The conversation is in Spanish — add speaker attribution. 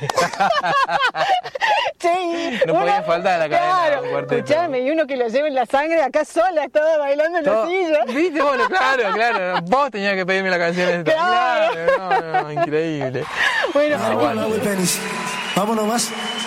Speaker 1: Che,
Speaker 2: No podía faltar la cadena,
Speaker 1: claro,
Speaker 2: un cuarteto.
Speaker 1: escuchame, y uno que lo lleve en la sangre acá sola, toda bailando en la silla.
Speaker 2: ¿Viste? Bueno, claro. Vos tenías que pedirme la canción esta.
Speaker 1: Claro.
Speaker 2: Claro, no, increíble.
Speaker 1: Bueno,
Speaker 2: Ah, bueno.
Speaker 3: Vámonos más.